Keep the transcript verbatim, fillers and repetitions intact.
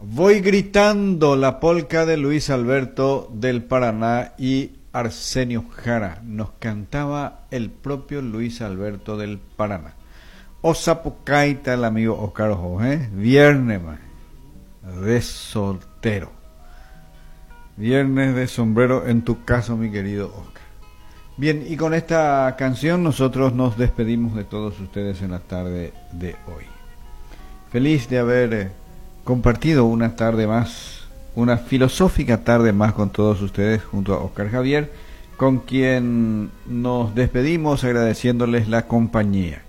Voy gritando, la polca de Luis Alberto del Paraná y Arsenio Jara. Nos cantaba el propio Luis Alberto del Paraná. Osapucaita, el amigo Oscar Ojo, ¿eh? Viernes, man, de soltero. Viernes de sombrero en tu caso, mi querido Oscar. Bien, y con esta canción nosotros nos despedimos de todos ustedes en la tarde de hoy. Feliz de haber eh, compartido una tarde más, una filosófica tarde más con todos ustedes junto a Oscar Javier, con quien nos despedimos agradeciéndoles la compañía.